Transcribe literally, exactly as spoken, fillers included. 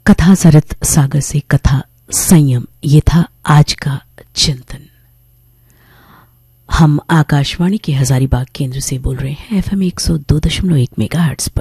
कथा सरत सागर से कथा संयम, ये था आज का चिंतन। हम आकाशवाणी के हजारीबाग केंद्र से बोल रहे हैं एफएम एक सौ दो दशमलव एक मेगाहर्ट्ज पर।